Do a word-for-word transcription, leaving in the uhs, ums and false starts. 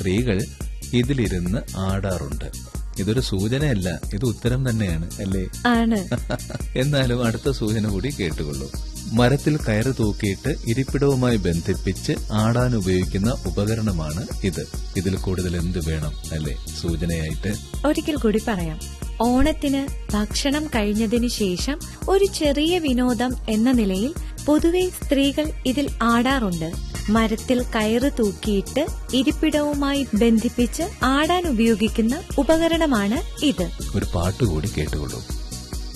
സ്ത്രീകൾ ഇതിലിരുന്ന് ആടാറുണ്ട്. ഇതൊരു സൂചനയല്ല, ഇത് ഉത്തരം തന്നെയാണ് അല്ലേ? ആണ്. എന്നാലും അടുത്ത സൂചന കൂടി കേട്ടുകൊള്ളൂ. മരത്തിൽ കയറ് തൂക്കിയിട്ട് ഇരിപ്പിടവുമായി ബന്ധിപ്പിച്ച് ആടാൻ ഉപയോഗിക്കുന്ന ഉപകരണമാണ് ഇത്. ഇതിൽ കൂടുതൽ എന്ത് വേണം അല്ലേ സൂചനയായിട്ട്? ഒരിക്കൽ കൂടി പറയാം. ഓണത്തിന് ഭക്ഷണം കഴിഞ്ഞതിനു ശേഷം ഒരു ചെറിയ വിനോദം എന്ന നിലയിൽ പൊതുവെ സ്ത്രീകൾ ഇതിൽ ആടാറുണ്ട്. മരത്തിൽ കയറ് തൂക്കിയിട്ട് ഇരിപ്പിടവുമായി ബന്ധിപ്പിച്ച് ആടാൻ ഉപയോഗിക്കുന്ന ഉപകരണമാണ് ഇത്. ഒരു പാട്ടുകൂടി കേട്ടുകൊള്ളൂ.